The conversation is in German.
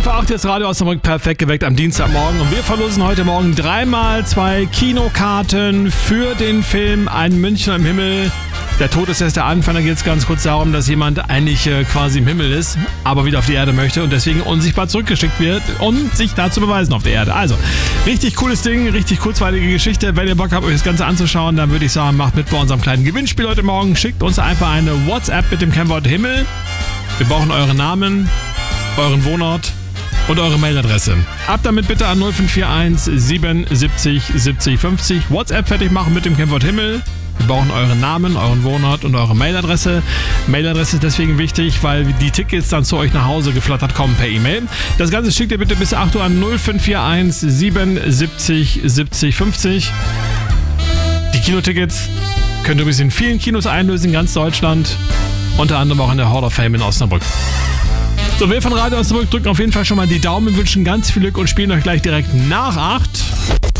vor 8 jetzt Radio Osnabrück perfekt geweckt am Dienstagmorgen. Und wir verlosen heute Morgen 3x2 Kinokarten für den Film Ein Münchner im Himmel. Der Tod ist erst der Anfang. Da geht es ganz kurz darum, dass jemand eigentlich quasi im Himmel ist, aber wieder auf die Erde möchte und deswegen unsichtbar zurückgeschickt wird, um sich da zu beweisen auf der Erde. Also, richtig cooles Ding, richtig kurzweilige Geschichte. Wenn ihr Bock habt, euch das Ganze anzuschauen, dann würde ich sagen, macht mit bei unserem kleinen Gewinnspiel heute Morgen. Schickt uns einfach eine WhatsApp mit dem Kennwort Himmel. Wir brauchen euren Namen, euren Wohnort und eure Mailadresse. Ab damit bitte an 0541 77 70 50. WhatsApp fertig machen mit dem Kennwort Himmel. Wir brauchen euren Namen, euren Wohnort und eure Mailadresse. Mailadresse ist deswegen wichtig, weil die Tickets dann zu euch nach Hause geflattert kommen per E-Mail. Das Ganze schickt ihr bitte bis 8 Uhr an 0541 77 70 50. Die Kinotickets könnt ihr übrigens in vielen Kinos einlösen in ganz Deutschland. Unter anderem auch in der Hall of Fame in Osnabrück. So, wir von Radio Osnabrück drücken auf jeden Fall schon mal die Daumen, wünschen ganz viel Glück und spielen euch gleich direkt nach 8.